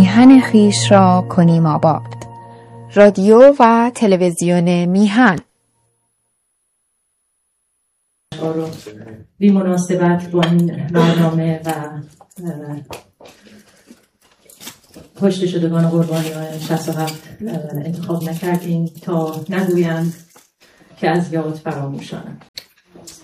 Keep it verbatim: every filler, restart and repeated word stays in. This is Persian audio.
میهن خیش را کنیم آباد. رادیو و تلویزیون میهن. بی مناسبت با این برنامه و کشته شدگان و قربانیان شصت و هفت انتخاب نکردیم تا نگویند که از یاد فراموشانند.